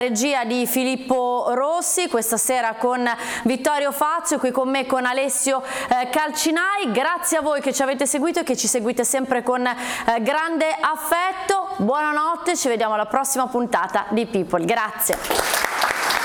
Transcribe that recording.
Regia di Filippo Rossi, questa sera con Vittorio Fazio, qui con me con Alessio Calcinai. Grazie a voi che ci avete seguito e che ci seguite sempre con grande affetto. Buonanotte, ci vediamo alla prossima puntata di People. Grazie.